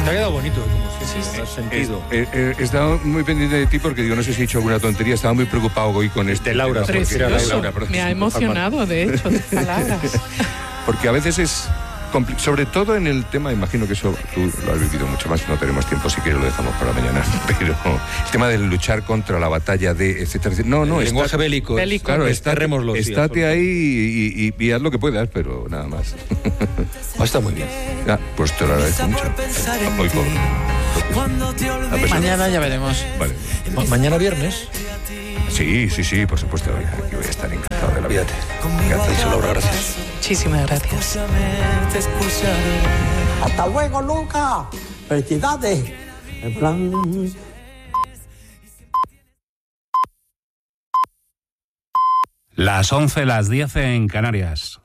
Te ha quedado bonito, como has sentido. He estado muy pendiente de ti porque digo, no sé si he hecho alguna tontería, estaba muy preocupado hoy con este Laura. Laura, me ha emocionado, de hecho, tus palabras. Porque a veces es sobre todo en el tema, imagino que eso tú lo has vivido mucho más, no tenemos tiempo, si quieres lo dejamos para mañana, pero el tema de luchar contra la batalla de etcétera, etcétera. No, el lenguaje bélico. Claro, estate ahí y haz lo que puedas, pero nada más. Está muy bien. Pues te lo agradezco mucho. Hoy mañana ya veremos. Vale. ¿Mañana viernes? Sí, por supuesto. Yo voy a estar encantado de la vida. Gracias, Laura, gracias. Muchísimas gracias. Hasta luego, Luca. Felicidades. En plan... Las 11, las 10 en Canarias.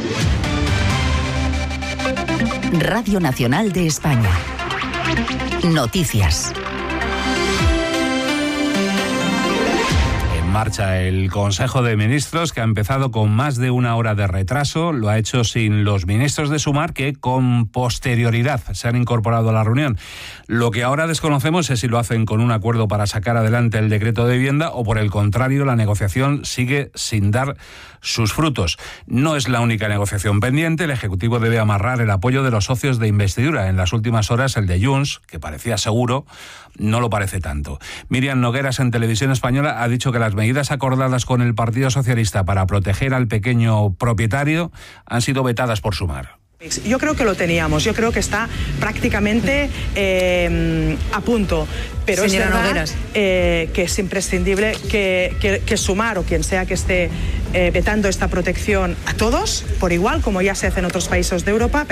Radio Nacional de España. Noticias. Marcha el Consejo de Ministros, que ha empezado con más de una hora de retraso. Lo ha hecho sin los ministros de Sumar, que con posterioridad se han incorporado a la reunión. Lo que ahora desconocemos es si lo hacen con un acuerdo para sacar adelante el decreto de vivienda o, por el contrario, la negociación sigue sin dar sus frutos. No es la única negociación pendiente. El Ejecutivo debe amarrar el apoyo de los socios de investidura. En las últimas horas, el de Junts, que parecía seguro, no lo parece tanto. Miriam Nogueras, en Televisión Española, ha dicho que las medidas acordadas con el Partido Socialista para proteger al pequeño propietario han sido vetadas por Sumar. Yo creo que lo teníamos, yo creo que está prácticamente a punto, pero señora, es verdad Nogueras, que es imprescindible que Sumar o quien sea que esté vetando esta protección a todos, por igual, como ya se hace en otros países de Europa,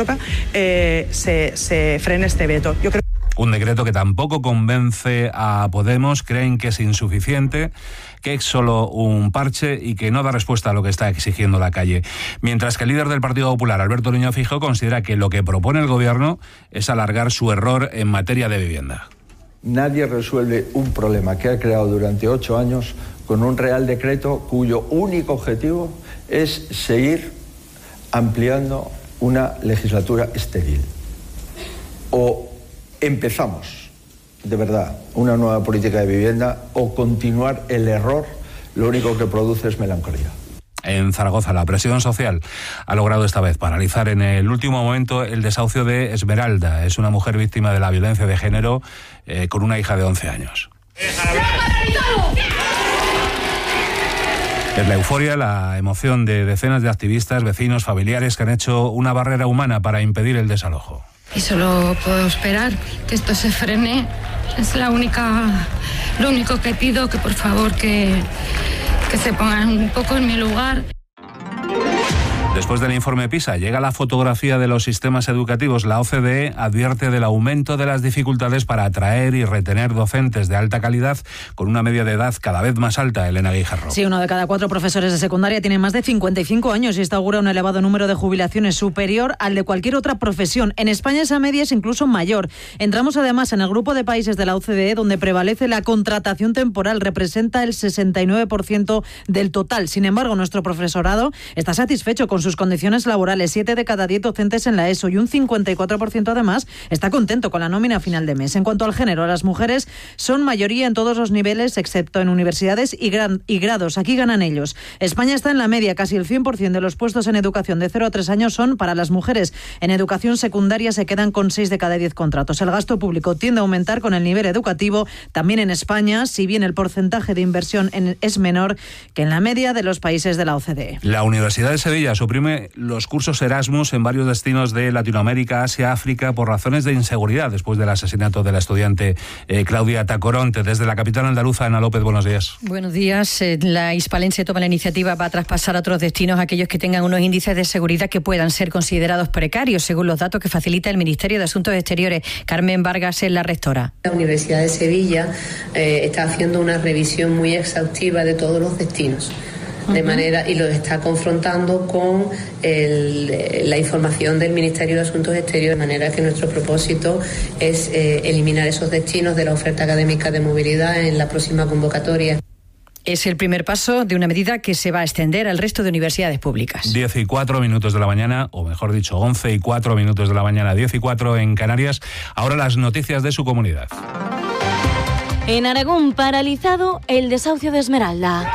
se frene este veto. Yo creo. Un decreto que tampoco convence a Podemos, creen que es insuficiente, que es solo un parche y que no da respuesta a lo que está exigiendo la calle. Mientras que el líder del Partido Popular, Alberto Núñez Feijóo, considera que lo que propone el Gobierno es alargar su error en materia de vivienda. Nadie resuelve un problema que ha creado durante 8 años con un Real Decreto cuyo único objetivo es seguir ampliando una legislatura estéril. O empezamos, de verdad, una nueva política de vivienda o continuar el error, lo único que produce es melancolía. En Zaragoza, la presión social ha logrado esta vez paralizar en el último momento el desahucio de Esmeralda. Es una mujer víctima de la violencia de género con una hija de 11 años. Es la euforia, la emoción de decenas de activistas, vecinos, familiares que han hecho una barrera humana para impedir el desalojo. Y solo puedo esperar que esto se frene. Es lo único que pido, que por favor que se pongan un poco en mi lugar. Después del informe PISA llega la fotografía de los sistemas educativos. La OCDE advierte del aumento de las dificultades para atraer y retener docentes de alta calidad con una media de edad cada vez más alta. Elena Guijarro. Sí, 1 de cada 4 profesores de secundaria tiene más de 55 años y esto augura un elevado número de jubilaciones superior al de cualquier otra profesión. En España esa media es incluso mayor. Entramos además en el grupo de países de la OCDE donde prevalece la contratación temporal. Representa el 69% del total. Sin embargo, nuestro profesorado está satisfecho con sus condiciones laborales. 7 de cada 10 docentes en la ESO y un 54% además está contento con la nómina a final de mes. En cuanto al género, las mujeres son mayoría en todos los niveles, excepto en universidades y grados. Aquí ganan ellos. España está en la media. Casi el 100% de los puestos en educación de 0 a 3 años son para las mujeres. En educación secundaria se quedan con 6 de cada 10 contratos. El gasto público tiende a aumentar con el nivel educativo. También en España, si bien el porcentaje de inversión es menor que en la media de los países de la OCDE. La Universidad de Sevilla suprime los cursos Erasmus en varios destinos de Latinoamérica, Asia, África, por razones de inseguridad, después del asesinato de la estudiante Claudia Tacoronte. Desde la capital andaluza, Ana López, buenos días. Buenos días. La hispalense toma la iniciativa para traspasar a otros destinos aquellos que tengan unos índices de seguridad que puedan ser considerados precarios, según los datos que facilita el Ministerio de Asuntos Exteriores. Carmen Vargas es la rectora. La Universidad de Sevilla está haciendo una revisión muy exhaustiva de todos los destinos. De manera, y lo está confrontando con la información del Ministerio de Asuntos Exteriores, de manera que nuestro propósito es eliminar esos destinos de la oferta académica de movilidad en la próxima convocatoria. Es el primer paso de una medida que se va a extender al resto de universidades públicas. 10:04 de la mañana, o mejor dicho, 11:04 de la mañana, 10:04 en Canarias. Ahora las noticias de su comunidad. En Aragón, paralizado el desahucio de Esmeralda.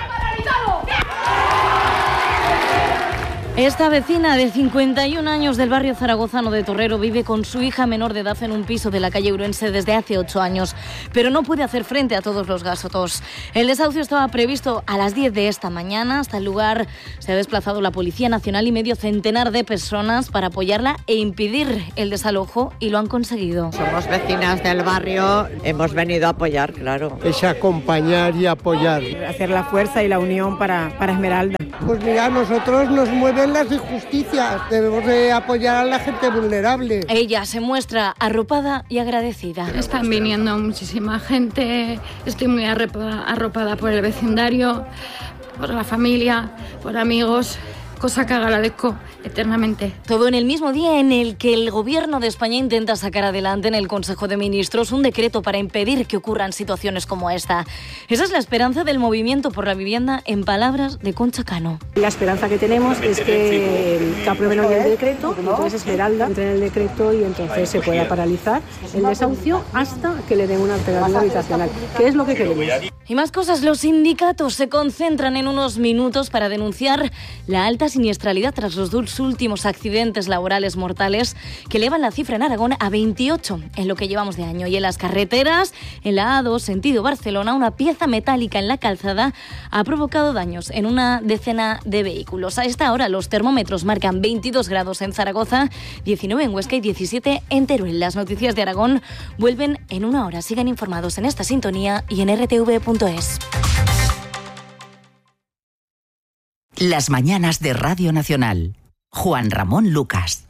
Esta vecina de 51 años del barrio zaragozano de Torrero vive con su hija menor de edad en un piso de la calle Urense desde hace 8 años, pero no puede hacer frente a todos los gastos. El desahucio estaba previsto a las 10 de esta mañana. Hasta el lugar se ha desplazado la Policía Nacional y medio centenar de personas para apoyarla e impedir el desalojo, y lo han conseguido. Somos vecinas del barrio, hemos venido a apoyar, claro. Es acompañar y apoyar. Hacer la fuerza y la unión para Esmeralda. Pues mira, a nosotros nos mueven las injusticias, debemos de apoyar a la gente vulnerable. Ella se muestra arropada y agradecida. Están viniendo muchísima gente, estoy muy arropada por el vecindario, por la familia, por amigos, cosa que agradezco eternamente. Todo en el mismo día en el que el Gobierno de España intenta sacar adelante en el Consejo de Ministros un decreto para impedir que ocurran situaciones como esta. Esa es la esperanza del Movimiento por la Vivienda, en palabras de Concha Cano. La esperanza que tenemos es que aprueben hoy el decreto, entonces Esmeralda entre en el decreto y entonces se pueda paralizar el desahucio hasta que le den una alternativa habitacional, que es lo que queremos. Y más cosas, los sindicatos se concentran en unos minutos para denunciar la alta siniestralidad tras los dos últimos accidentes laborales mortales que elevan la cifra en Aragón a 28 en lo que llevamos de año. Y en las carreteras, en la A2 sentido Barcelona, una pieza metálica en la calzada ha provocado daños en una decena de vehículos. A esta hora los termómetros marcan 22 grados en Zaragoza, 19 en Huesca y 17 en Teruel. Las noticias de Aragón vuelven en una hora. Sigan informados en esta sintonía y en rtv.es. Las mañanas de Radio Nacional. Juan Ramón Lucas.